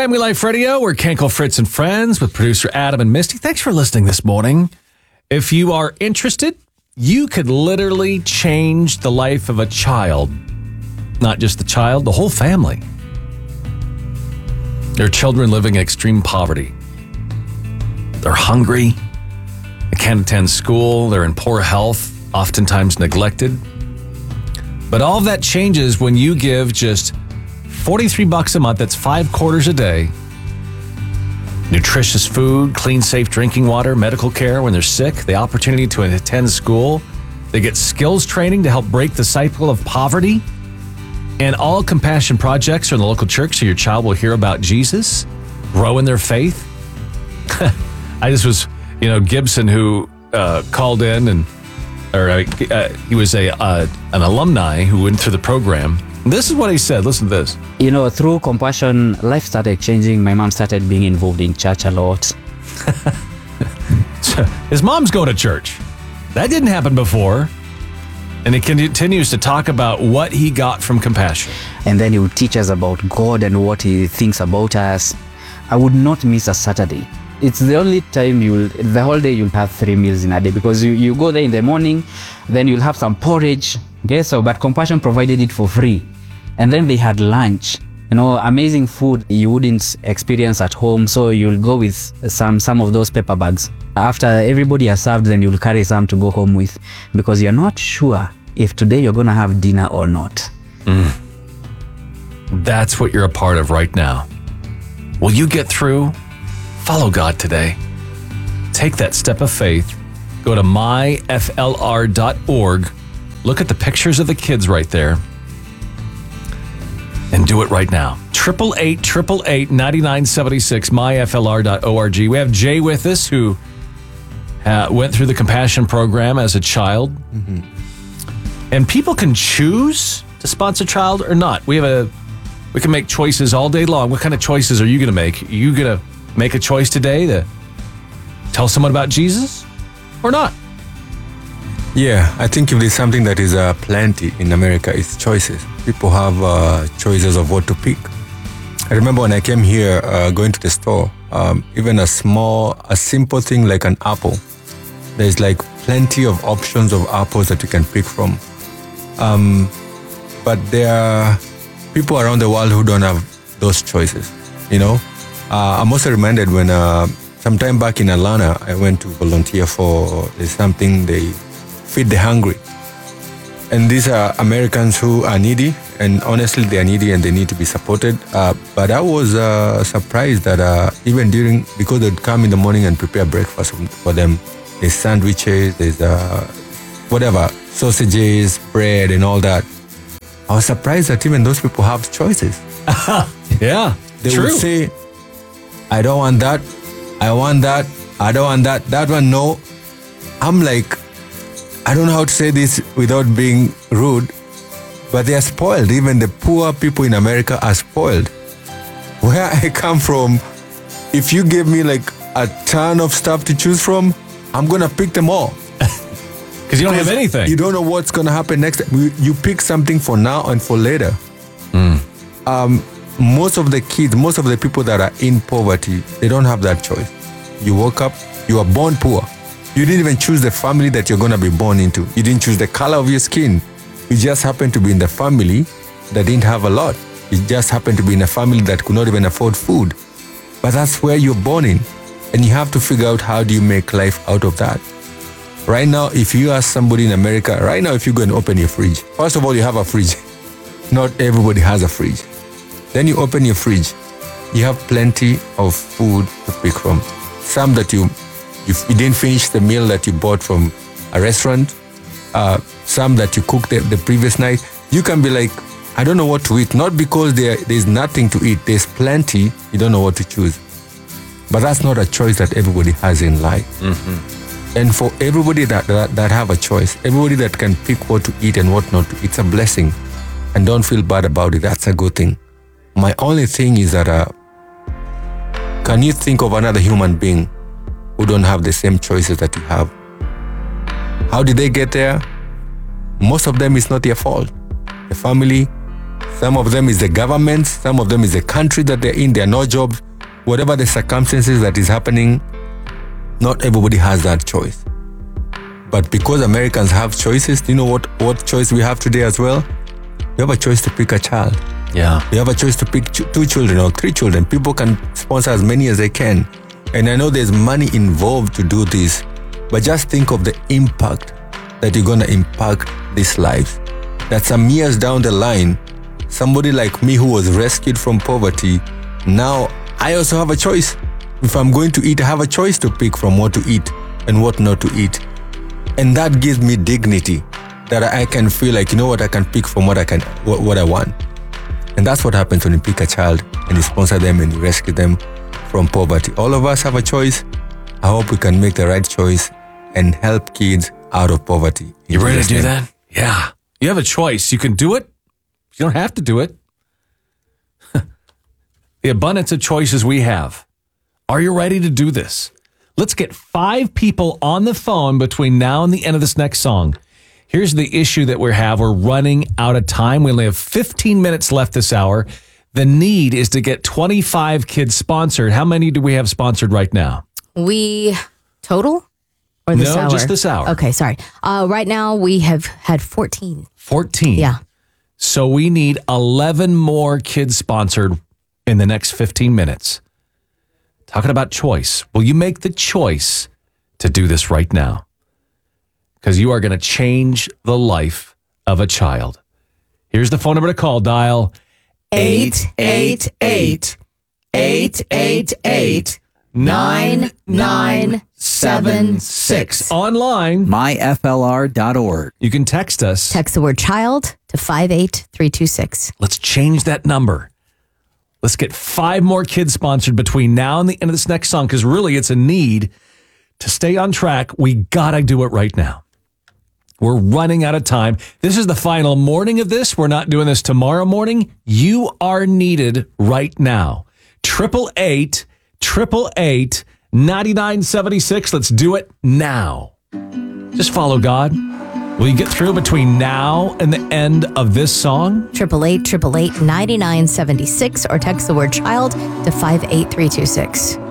Family Life Radio. We're Kenkel, Fritz, and Friends with producer Adam and Misty. Thanks for listening this morning. If you are interested, you could literally change the life of a child. Not just the child, the whole family. There are children living in extreme poverty. They're hungry. They can't attend school. They're in poor health, oftentimes neglected. But all of that changes when you give just $43 a month. That's 5 quarters a day. Nutritious food, clean, safe drinking water, medical care when they're sick, the opportunity to attend school. They get skills training to help break the cycle of poverty. And all compassion projects are in the local church, so your child will hear about Jesus, grow in their faith. I just was, Gibson, who called in, and he was an alumni who went through the program. This is what he said. Listen to this. Through compassion, life started changing. My mom started being involved in church a lot. So his mom's going to church. That didn't happen before. And he continues to talk about what he got from compassion. And then he would teach us about God and what he thinks about us. I would not miss a Saturday. It's the only time the whole day you'll have 3 meals in a day, because you go there in the morning, then you'll have some porridge. Okay, but compassion provided it for free. And then they had lunch, amazing food you wouldn't experience at home. So you'll go with some of those paper bags. After everybody has served, then you'll carry some to go home with, because you're not sure if today you're going to have dinner or not. That's what you're a part of right now. Will you get through? Follow God today. Take that step of faith. Go to myflr.org. Look at the pictures of the kids right there. And do it right now. 888-888-9976, myflr.org. We have Jay with us, who went through the Compassion Program as a child. Mm-hmm. And people can choose to sponsor a child or not. We can make choices all day long. What kind of choices are you going to make? Are you going to make a choice today to tell someone about Jesus or not? Yeah, I think if there's something that is plenty in America, it's choices. People have choices of what to pick. I remember when I came here, going to the store, even a simple thing like an apple, there's like plenty of options of apples that you can pick from. But there are people around the world who don't have those choices, I'm also reminded when sometime back in Atlanta, I went to volunteer for something they feed the hungry. And these are Americans who are needy, and honestly, they are needy and they need to be supported. But I was surprised that even because they'd come in the morning and prepare breakfast for them, there's sandwiches, there's sausages, bread, and all that. I was surprised that even those people have choices. Yeah, they true. would say, I don't want that, I want that, I don't want that one, no. I'm like, I don't know how to say this without being rude, but they are spoiled. Even the poor people in America are spoiled. Where I come from, if you give me like a ton of stuff to choose from, I'm going to pick them all. Because you don't have anything. You don't know what's going to happen next time. You pick something for now and for later. Most of the kids, most of the people that are in poverty, they don't have that choice. You woke up, you are born poor. You didn't even choose the family that you're going to be born into. You didn't choose the color of your skin. You just happened to be in the family that didn't have a lot. You just happened to be in a family that could not even afford food. But that's where you're born in. And you have to figure out, how do you make life out of that? Right now, if you ask somebody in America, right now, if you go and open your fridge, first of all, you have a fridge. Not everybody has a fridge. Then you open your fridge. You have plenty of food to pick from. Some that you didn't finish the meal that you bought from a restaurant. Some that you cooked the previous night. You can be like, I don't know what to eat. Not because there's nothing to eat. There's plenty. You don't know what to choose. But that's not a choice that everybody has in life. Mm-hmm. And for everybody that have a choice, everybody that can pick what to eat and what not to eat, it's a blessing. And don't feel bad about it. That's a good thing. My only thing is that, can you think of another human being who don't have the same choices that you have? How did they get there? Most of them, it's not their fault. The family Some of them is the government. Some of them is the country that they're in. There are no jobs. Whatever the circumstances that is happening, not everybody has that choice. But because Americans have choices, do you know what choice we have today as well? We have a choice to pick a child. Yeah. We have a choice to pick 2 children or 3 children. People can sponsor as many as they can. And I know there's money involved to do this, but just think of the impact that you're going to impact these lives. That some years down the line, somebody like me who was rescued from poverty, now I also have a choice. If I'm going to eat, I have a choice to pick from what to eat and what not to eat. And that gives me dignity, that I can feel like, you know what, I can pick from what I want. And that's what happens when you pick a child and you sponsor them and you rescue them from poverty. All of us have a choice. I hope we can make the right choice and help kids out of poverty. You ready to do that? Yeah. You have a choice. You can do it. You don't have to do it. The abundance of choices we have. Are you ready to do this? Let's get 5 people on the phone between now and the end of this next song. Here's the issue that we have. We're running out of time. We only have 15 minutes left this hour. The need is to get 25 kids sponsored. How many do we have sponsored right now? We total or this hour? No, just this hour. Okay, sorry. Right now we have had 14. 14. Yeah. So we need 11 more kids sponsored in the next 15 minutes. Talking about choice. Will you make the choice to do this right now? Because you are going to change the life of a child. Here's the phone number to call. Dial 888-888-9976. Online, myflr.org. you can text us. Text the word child to 58326. Let's change that number. Let's get 5 more kids sponsored between now and the end of this next song, because really it's a need to stay on track. We got to do it right now. We're running out of time. This is the final morning of this. We're not doing this tomorrow morning. You are needed right now. 888-888-9976. Let's do it now. Just follow God. Will you get through between now and the end of this song? 888-888-9976 or text the word child to 58326.